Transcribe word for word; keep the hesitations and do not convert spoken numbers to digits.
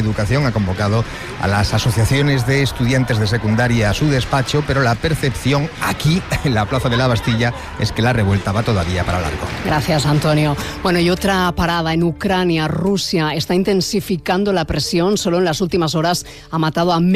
Educación ha convocado a las asociaciones de estudiantes de secundaria a su despacho, pero la percepción aquí, en la Plaza de la Bastilla, es que la revuelta va todavía para largo. Gracias, Antonio. Bueno, y otra parada en Ucrania. Rusia está intensificando la presión. Solo en las últimas horas ha matado a